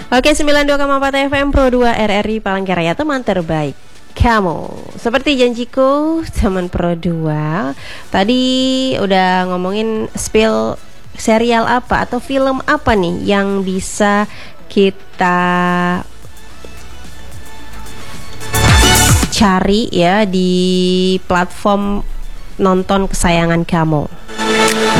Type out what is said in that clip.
Oke, 92,4 FM Pro 2 RRI Palangkaraya, teman terbaik kamu. Seperti janjiku, teman Pro 2, tadi udah ngomongin spill serial apa atau film apa nih yang bisa kita cari ya di platform nonton kesayangan kamu.